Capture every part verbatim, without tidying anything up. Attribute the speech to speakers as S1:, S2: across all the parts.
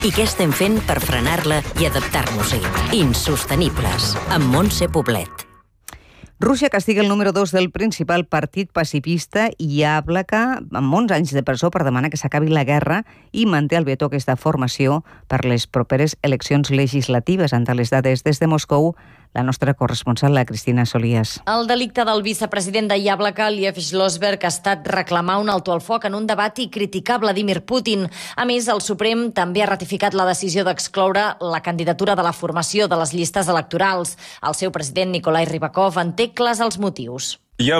S1: I què estem fent per frenar-la i adaptar-nos-hi? Insostenibles, amb Montse Poblet.
S2: Rússia castiga el número dos del principal partit pacifista i Yablaka amb onze anys de presó per demanar que s'acabi la guerra i manté al veto aquesta formació per les properes eleccions legislatives. Ante les dades des de Moscou, la nostra corresponsal, la Cristina Solías.
S3: El delicte del vicepresident de Yablaka, Liev Schlossberg, ha estat reclamar un alto al foc en un debat i criticar Vladimir Putin. A més, el Suprem també ha ratificat la decisió d'excloure la candidatura de la formació de les llistes electorals. El seu president, Nikolai Rybakov, en té clars els motius.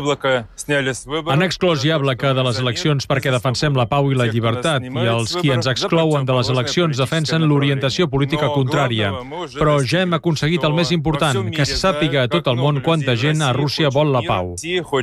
S4: Han exclòs Yablaka de les eleccions perquè defensem la pau i la llibertat, i els qui ens exclouen de les eleccions defensen l'orientació política contrària. Però ja hem aconseguit el més important, que se sàpiga a tot el món quanta gent a Rússia vol la pau.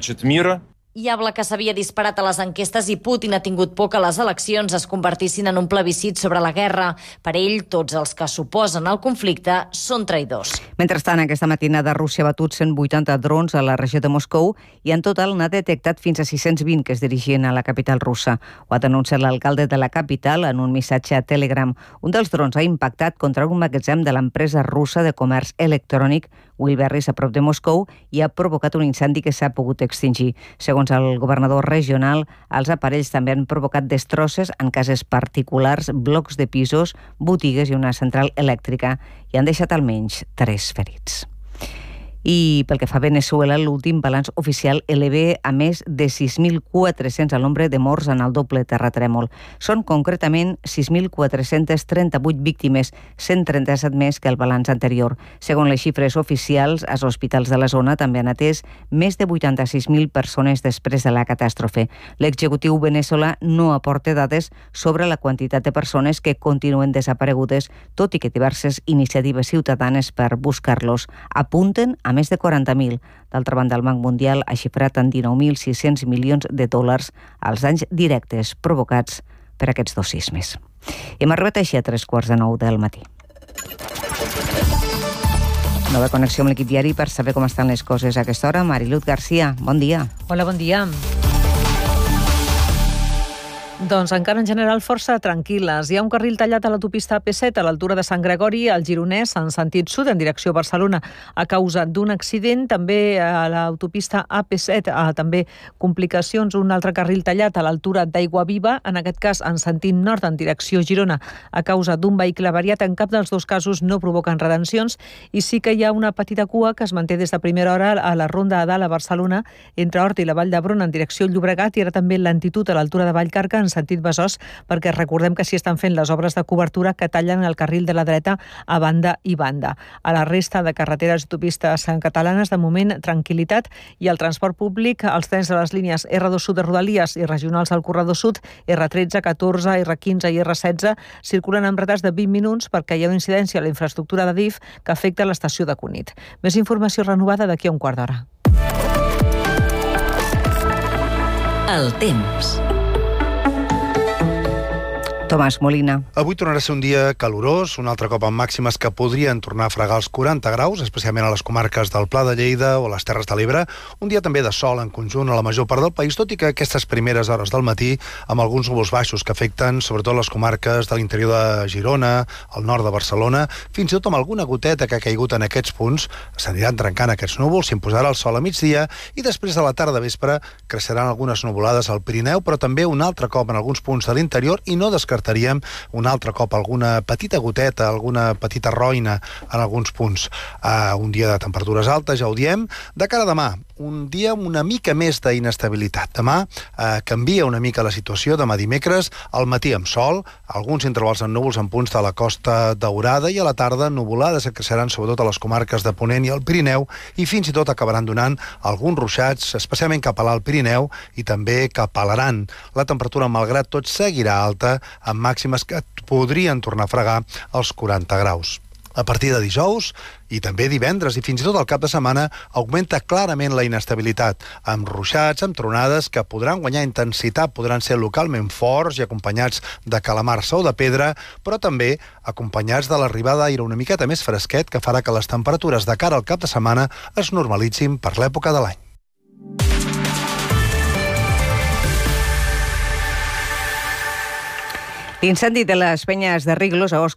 S3: Yablaka s'havia disparat a les enquestes i Putin ha tingut por que les eleccions es convertissin en un plebiscit sobre la guerra. Per ell, tots els que s'oposen al conflicte són traïdors.
S2: Mentrestant, aquesta matinada Rússia ha batut cent vuitanta drons a la regió de Moscou i en total n'ha detectat fins a sis-cents vint que es dirigien a la capital russa. Ho ha denunciat l'alcalde de la capital en un missatge a Telegram. Un dels drons ha impactat contra un magatzem de l'empresa russa de comerç electrònic Wilberries a prop de Moscou i ha provocat un incendi que s'ha pogut extingir. Segons el governador regional, els aparells també han provocat destrosses en cases particulars, blocs de pisos, botigues i una central elèctrica i han deixat almenys tres ferits. I pel que fa a Venezuela, l'últim balanç oficial eleva a més de sis mil quatre-cents el nombre de morts en el doble terratrèmol. Són concretament sis mil quatre-cents trenta-vuit víctimes, cent trenta-set més que el balanç anterior. Segons les xifres oficials, els hospitals de la zona també han atès més de vuitanta-sis mil persones després de la catàstrofe. L'executiu veneçolà no aporta dades sobre la quantitat de persones que continuen desaparegudes, tot i que diverses iniciatives ciutadanes per buscar-los apunten a més de quaranta mil. D'altra banda, el Banc Mundial ha xifrat en dinou mil sis-cents milions de dòlars els danys directes provocats per aquests dos sismes. Hem arribat així a tres quarts de nou del matí. Nova connexió amb l'equip diari per saber com estan les coses a aquesta hora. Mariluz García, bon dia.
S5: Hola, bon dia. Doncs encara en general força tranquil·les. Hi ha un carril tallat a l'autopista A P set a l'altura de Sant Gregori, al Gironès, en sentit sud, en direcció a Barcelona, a causa d'un accident. També a l'autopista A P set, a, també complicacions, un altre carril tallat a l'altura d'Aiguaviva, en aquest cas en sentit nord, en direcció Girona, a causa d'un vehicle avariat. En cap dels dos casos no provoquen retencions i sí que hi ha una petita cua que es manté des de primera hora a la ronda a dalt a Barcelona, entre Hort i la Vall d'Hebron, en direcció Llobregat, i ara també lentitud a l'altura de Vallcarca, en sentit Besòs, perquè recordem que s'hi estan fent les obres de cobertura que tallen el carril de la dreta a banda i banda. A la resta de carreteres i autopistes catalanes, de moment, tranquil·litat, i el transport públic, els trens de les línies R dos Sud de Rodalies i regionals al corredor sud, R tretze, catorze, R quinze i R setze, circulen amb retards de vint minuts perquè hi ha una incidència a la infraestructura de D I F que afecta l'estació de Cunit. Més informació renovada d'aquí a un quart d'hora.
S1: El temps.
S2: Tomàs Molina.
S6: Avui tornarà a ser un dia calorós, un altre cop amb màximes que podrien tornar a fregar els quaranta graus, especialment a les comarques del Pla de Lleida o les Terres de l'Ebre. Un dia també de sol en conjunt a la major part del país, tot i que aquestes primeres hores del matí amb alguns núvols baixos que afecten sobretot les comarques de l'interior de Girona, al nord de Barcelona, fins i tot amb alguna goteta que ha caigut en aquests punts. S'aniran trencant aquests núvols, s'imposarà el sol a migdia i després a la tarda vespre creixeran algunes nuvolades al Pirineu, però també un altre cop en alguns punts de l'interior i no descartaríem un altre cop alguna petita goteta, alguna petita roina en alguns punts. Uh, un dia de temperatures altes, ja ho diem. De cara a demà, un dia amb una mica més d'inestabilitat. Demà uh, canvia una mica la situació. Demà dimecres, al matí amb sol, alguns intervals en núvols en punts de la Costa Daurada i a la tarda nuvolades que creixeran sobretot a les comarques de Ponent i el Pirineu i fins i tot acabaran donant alguns ruixats, especialment cap a l'Alt Pirineu i també cap a l'Aran. La temperatura, malgrat tot, seguirà alta amb màximes que podrien tornar a fregar els quaranta graus. A partir de dijous i també divendres i fins i tot el cap de setmana augmenta clarament la inestabilitat, amb ruixats, amb tronades que podran guanyar intensitat, podran ser localment forts i acompanyats de calamarsa o de pedra, però també acompanyats de l'arribada d'aire una miqueta més fresquet que farà que les temperatures de cara al cap de setmana es normalitzin per l'època de l'any.
S2: L'incendi de les penyes de Riglos a